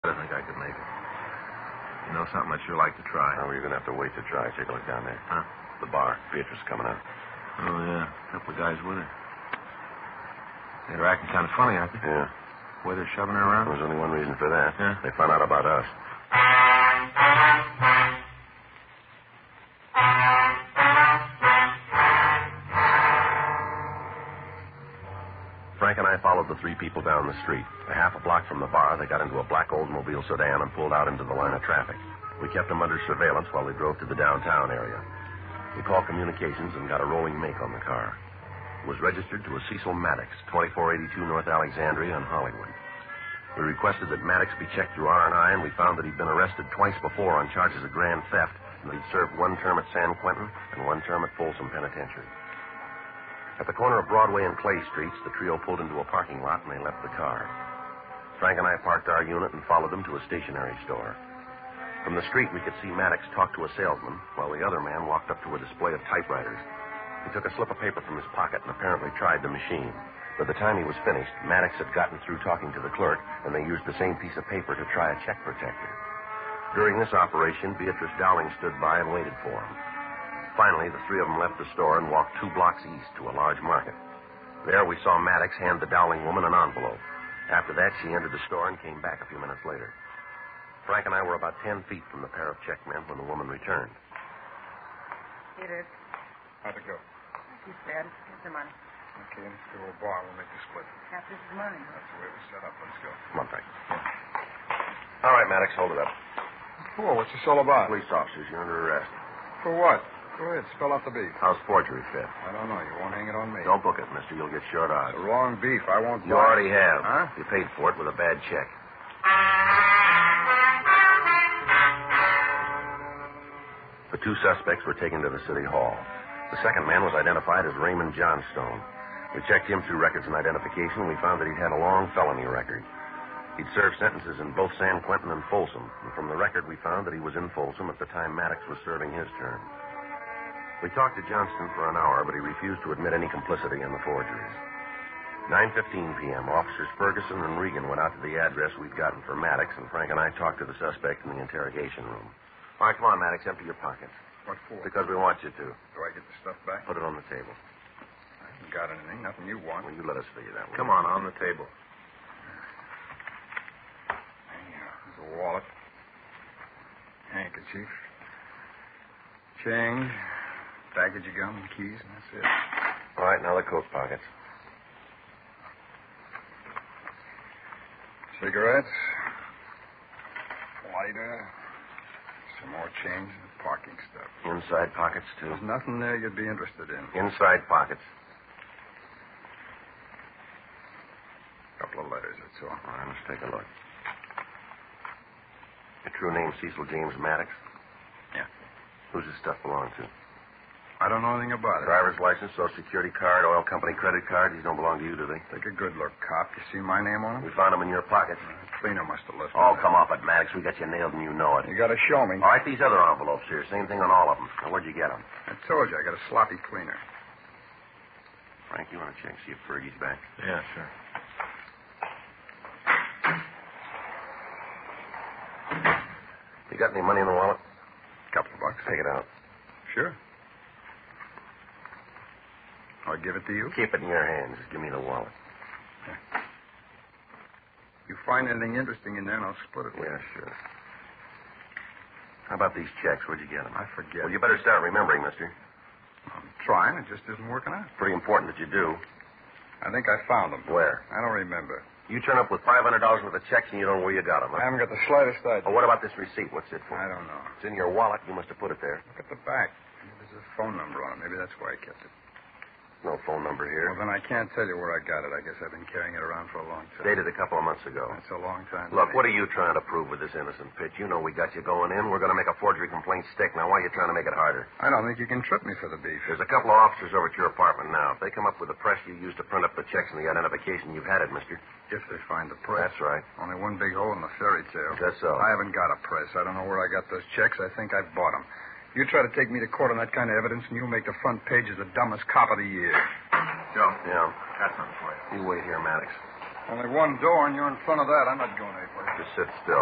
I think I could make it. You know something I'd sure like to try. Oh, you're going to have to wait to try. Take a look down there. Huh? The bar. Beatrice coming out. Oh, yeah. A couple of guys with her. They're acting kind of funny, aren't they? Yeah. Why they're shoving her around? There's only one reason for that. Yeah? They found out about us. Frank and I followed the three people down the street. A half a block from the bar, they got into a black Oldsmobile sedan and pulled out into the line of traffic. We kept them under surveillance while they drove to the downtown area. We called communications and got a rolling make on the car. It was registered to a Cecil Maddox, 2482 North Alexandria in Hollywood. We requested that Maddox be checked through R&I, and we found that he'd been arrested twice before on charges of grand theft, and that he'd served one term at San Quentin and one term at Folsom Penitentiary. At the corner of Broadway and Clay Streets, the trio pulled into a parking lot, and they left the car. Frank and I parked our unit and followed them to a stationery store. From the street, we could see Maddox talk to a salesman, while the other man walked up to a display of typewriters. He took a slip of paper from his pocket and apparently tried the machine. By the time he was finished, Maddox had gotten through talking to the clerk, and they used the same piece of paper to try a check protector. During this operation, Beatrice Dowling stood by and waited for him. Finally, the three of them left the store and walked 2 blocks east to a large market. There, we saw Maddox hand the Dowling woman an envelope. After that, she entered the store and came back a few minutes later. Frank and I were about 10 feet from the pair of checkmen when the woman returned. It is. How'd it go? He said, here's the money. Okay, let's go to a bar. We'll make the split. Half this is money. That's the way it was set up. Let's go. Come on, Frank. All right, Maddox, hold it up. Cool. What's this all about? Police officers, you're under arrest. For what? Go ahead. Spell out the beef. How's forgery fit? I don't know. You won't hang it on me. Don't book it, mister. You'll get short odds. It's the wrong beef. I won't You buy already have. Huh? You paid for it with a bad check. The 2 suspects were taken to the city hall. The second man was identified as Raymond Johnstone. We checked him through records and identification, and we found that he'd had a long felony record. He'd served sentences in both San Quentin and Folsom, and from the record we found that he was in Folsom at the time Maddox was serving his term. We talked to Johnston for an hour, but he refused to admit any complicity in the forgeries. 9:15 p.m., Officers Ferguson and Regan went out to the address we'd gotten for Maddox, and Frank and I talked to the suspect in the interrogation room. All right, come on, Maddox, empty your pockets. What for? Because we want you to. Do I get the stuff back? Put it on the table. I haven't got anything. Nothing you want. Well, you let us figure that one. Come on the table. There's a wallet. Handkerchief. Change. Package of gum and keys, and that's it. All right, now the coat pockets. Cigarettes. Lighter. Some more change and parking stuff. Inside pockets, too. There's nothing there you'd be interested in. Inside pockets. A couple of letters, that's all. All right, let's take a look. Your true name, Cecil James Maddox? Yeah. Who's this stuff belong to? I don't know anything about it. Driver's license, social security card, oil company credit card. These don't belong to you, do they? Take a good look, cop. You see my name on them? We found them in your pockets. Cleaner must have left Oh, them come off it, Maddox. We got you nailed and you know it. there. You got to show me. All right, these other envelopes here. Same thing on all of them. Now, where'd you get them? I told you, I got a sloppy cleaner. Frank, you want to check, see if Fergie's back? Yeah, sure. You got any money in the wallet? Couple of bucks. Take it out. Sure. I'll give it to you. Keep it in your hands. Just give me the wallet. You find anything interesting in there, and I'll split it with Yeah, you. sure. How about these checks? Where'd you get them? I forget. Well, you better start remembering, mister. I'm trying. It just isn't working out. Pretty important that you do. I think I found them. Where? I don't remember. You turn up with $500 worth of checks and you don't know where you got them, I huh? haven't got the slightest idea. Oh, what about this receipt? What's it for? I don't know. It's in your wallet. You must have put it there. Look at the back. There's a phone number on it. Maybe that's why I kept it. No phone number here. Well, then I can't tell you where I got it. I guess I've been carrying it around for a long time. Dated a couple of months ago. That's a long time. Look, what are you trying to prove with this innocent pitch? You know we got you going in. We're going to make a forgery complaint stick. Now, why are you trying to make it harder? I don't think you can trip me for the beef. There's a couple of officers over at your apartment now. If they come up with the press you used to print up the checks and the identification, you've had it, mister. If they find the press. That's right. Only one big hole in the fairy tale. That's so. I haven't got a press. I don't know where I got those checks. I think I bought them. You try to take me to court on that kind of evidence, and you'll make the front page as the dumbest cop of the year. Joe. Yeah. Got something for you. You wait here, Maddox. Only one door, and you're in front of that. I'm not going anyplace. Just sit still.